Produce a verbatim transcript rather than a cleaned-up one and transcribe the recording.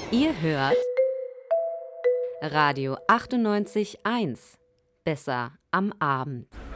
Ihr hört Radio achtundneunzig Komma eins. Besser am Abend.